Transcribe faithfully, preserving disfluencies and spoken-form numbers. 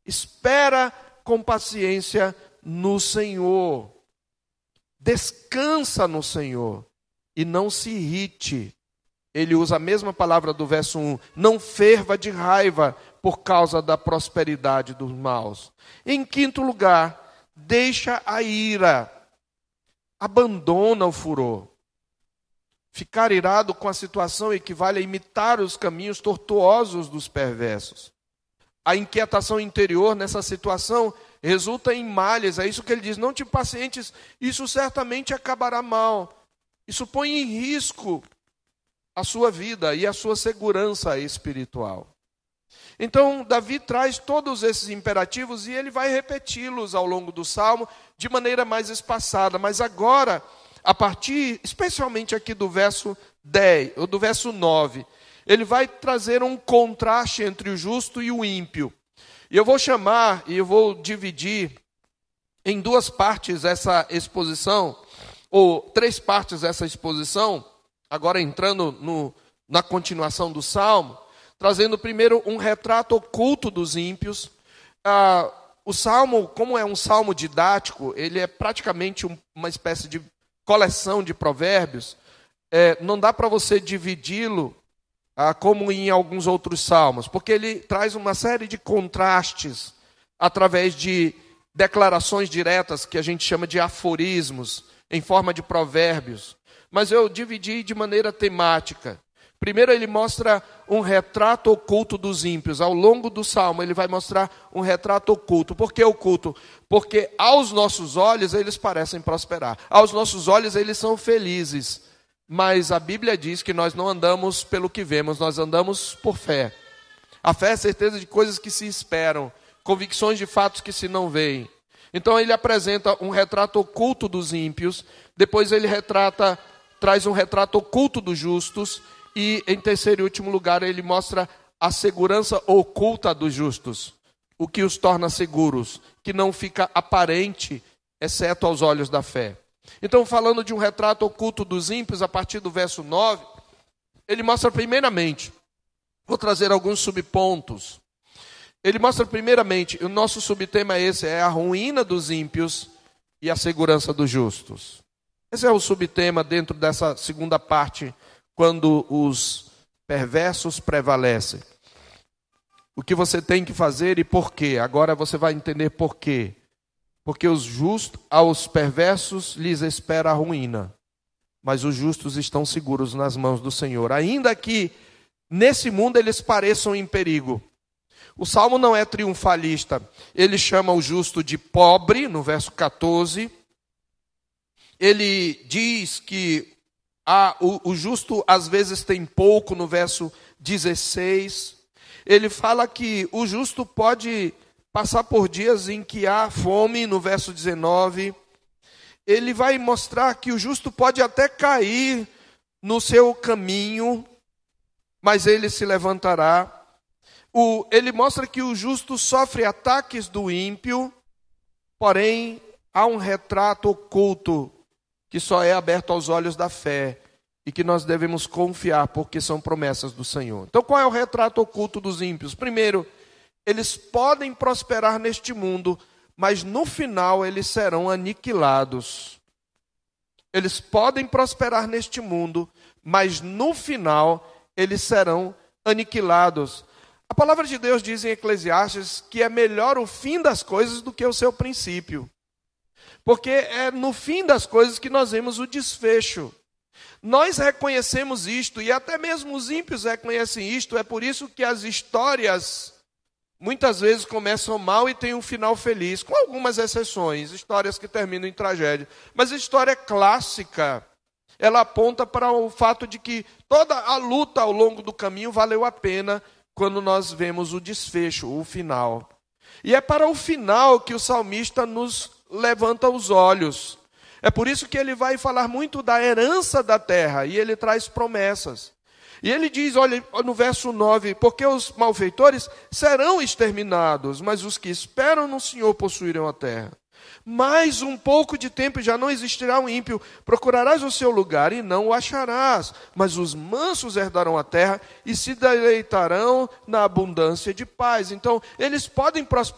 Espera com paciência no Senhor. Descansa no Senhor e não se irrite. Ele usa a mesma palavra do verso um. Não ferva de raiva por causa da prosperidade dos maus. Em quinto lugar, deixa a ira. Abandona o furor. Ficar irado com a situação equivale a imitar os caminhos tortuosos dos perversos. A inquietação interior nessa situação resulta em malhas. É isso que ele diz. Não te impacientes, isso certamente acabará mal. Isso põe em risco a sua vida e a sua segurança espiritual. Então, Davi traz todos esses imperativos e ele vai repeti-los ao longo do Salmo de maneira mais espaçada. Mas agora, a partir, especialmente aqui do verso dez, ou do verso nove, ele vai trazer um contraste entre o justo e o ímpio. E eu vou chamar, e eu vou dividir em duas partes essa exposição, ou três partes essa exposição, agora entrando no, na continuação do Salmo, trazendo primeiro um retrato oculto dos ímpios. Ah, o Salmo, como é um salmo didático, ele é praticamente um, uma espécie de coleção de provérbios. É, não dá para você dividi-lo ah, como em alguns outros salmos, porque ele traz uma série de contrastes através de declarações diretas, que a gente chama de aforismos, em forma de provérbios. Mas eu dividi de maneira temática. Primeiro ele mostra um retrato oculto dos ímpios. Ao longo do Salmo ele vai mostrar um retrato oculto. Por que oculto? Porque aos nossos olhos eles parecem prosperar. Aos nossos olhos eles são felizes. Mas a Bíblia diz que nós não andamos pelo que vemos, nós andamos por fé. A fé é a certeza de coisas que se esperam, convicções de fatos que se não veem. Então ele apresenta um retrato oculto dos ímpios, depois ele retrata, traz um retrato oculto dos justos, e em terceiro e último lugar ele mostra a segurança oculta dos justos, o que os torna seguros, que não fica aparente, exceto aos olhos da fé. Então, falando de um retrato oculto dos ímpios, a partir do verso nove, ele mostra primeiramente, vou trazer alguns subpontos. Ele mostra primeiramente, o nosso subtema é esse, é a ruína dos ímpios e a segurança dos justos. Esse é o subtema dentro dessa segunda parte, quando os perversos prevalecem. O que você tem que fazer e por quê? Agora você vai entender por quê. Porque os justos, aos perversos lhes espera a ruína, mas os justos estão seguros nas mãos do Senhor. Ainda que nesse mundo eles pareçam em perigo. O Salmo não é triunfalista. Ele chama o justo de pobre, no verso catorze. Ele diz que ah, o, o justo às vezes tem pouco, no verso dezesseis. Ele fala que o justo pode passar por dias em que há fome, no verso dezenove. Ele vai mostrar que o justo pode até cair no seu caminho, mas ele se levantará. O, ele mostra que o justo sofre ataques do ímpio, porém há um retrato oculto que só é aberto aos olhos da fé e que nós devemos confiar porque são promessas do Senhor. Então qual é o retrato oculto dos ímpios? Primeiro, eles podem prosperar neste mundo, mas no final eles serão aniquilados. Eles podem prosperar neste mundo, mas no final eles serão aniquilados. A palavra de Deus diz em Eclesiastes que é melhor o fim das coisas do que o seu princípio. Porque é no fim das coisas que nós vemos o desfecho. Nós reconhecemos isto, e até mesmo os ímpios reconhecem isto. É por isso que as histórias muitas vezes começam mal e têm um final feliz, com algumas exceções, histórias que terminam em tragédia. Mas a história clássica, ela aponta para o fato de que toda a luta ao longo do caminho valeu a pena quando nós vemos o desfecho, o final. E é para o final que o salmista nos levanta os olhos. É por isso que ele vai falar muito da herança da terra, e ele traz promessas. E ele diz, olha, no verso nove, porque os malfeitores serão exterminados, mas os que esperam no Senhor possuirão a terra. Mais um pouco de tempo e já não existirá um ímpio. Procurarás o seu lugar e não o acharás. Mas os mansos herdarão a terra e se deleitarão na abundância de paz. Então, eles podem prosperar